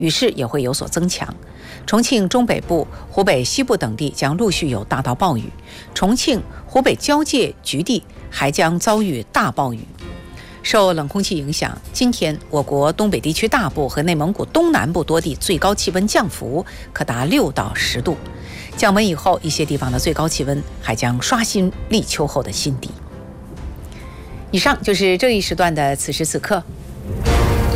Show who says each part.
Speaker 1: 雨势也会有所增强。重庆中北部、湖北西部等地将陆续有大到暴雨，重庆、湖北交界局地还将遭遇大暴雨。受冷空气影响，今天我国东北地区大部和内蒙古东南部多地最高气温降幅可达6到10度。降温以后，一些地方的最高气温还将刷新立秋后的新低。以上就是这一时段的此时此刻，